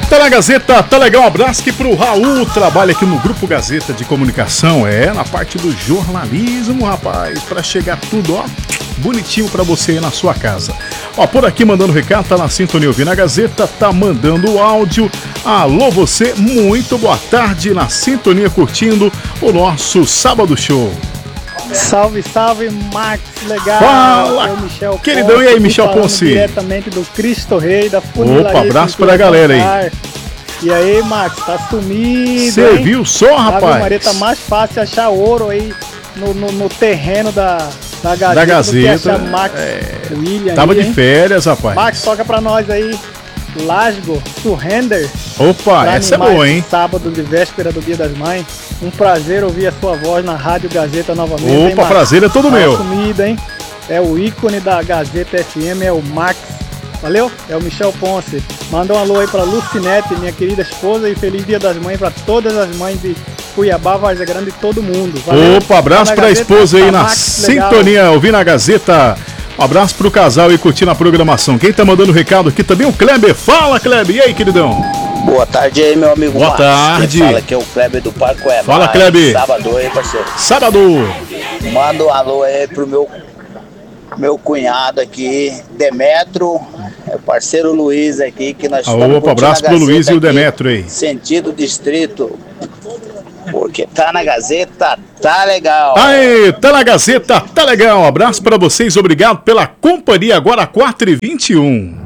Tá na Gazeta, tá legal, um abraço aqui pro Raul, trabalha aqui no Grupo Gazeta de Comunicação, na parte do jornalismo, rapaz, pra chegar tudo, ó, bonitinho pra você aí na sua casa. Ó, por aqui mandando recado, tá na sintonia ouvindo a Gazeta, tá mandando o áudio. Alô você, muito boa tarde, na sintonia curtindo o nosso Sábado Show. Salve, salve, Max, legal. Fala, Michel queridão, Ponce, e aí, Michel Ponce? Diretamente do Cristo Rei, da Funilaria. Opa, abraço pra galera aí. E aí, Max, tá sumido, Você viu só, rapaz? A Maria tá mais fácil achar ouro aí no terreno da Gazeta. Da Gazeta. Do que achar Max William. Tava aí, de férias, rapaz. Max, toca pra nós aí. Lasgo, Surrender. Opa, essa é boa, hein? Sábado de véspera do Dia das Mães. Um prazer ouvir a sua voz na Rádio Gazeta novamente. Opa, prazer é todo meu. Sumida, hein? É o ícone da Gazeta FM, é o Max. Valeu? É o Michel Ponce. Manda um alô aí pra Lucinete, minha querida esposa, e feliz Dia das Mães pra todas as mães de Cuiabá, Várzea Grande e todo mundo. Valeu? Opa, abraço pra Gazeta, esposa aí na Max, sintonia, legal. ouvindo a Gazeta. Um abraço pro casal e curtindo a programação. Quem tá mandando recado aqui também é o Kleber. Fala, Kleber. E aí, queridão? Boa tarde aí, meu amigo. Boa tarde. Quem fala que é o Kleber do Parque Cuiabá. Fala, Kleber. Sábado aí, parceiro. Sábado. Manda um alô aí pro meu cunhado aqui, Demetro, é o parceiro Luiz aqui, que nós estamos Opa, abraço pro Luiz e o aqui, Demetro aí. Sentido distrito, porque tá na Gazeta, tá legal. Aí, tá na Gazeta, tá legal. Um abraço pra vocês, obrigado pela companhia. Agora 4h21.